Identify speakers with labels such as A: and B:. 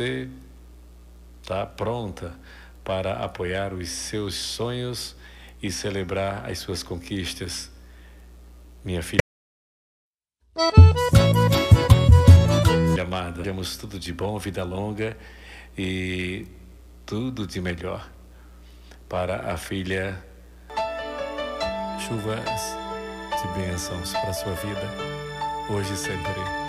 A: você está pronta para apoiar os seus sonhos e celebrar as suas conquistas. Minha filha amada, temos tudo de bom, vida longa e tudo de melhor para a filha. Chuvas de bênçãos para a sua vida, hoje e sempre.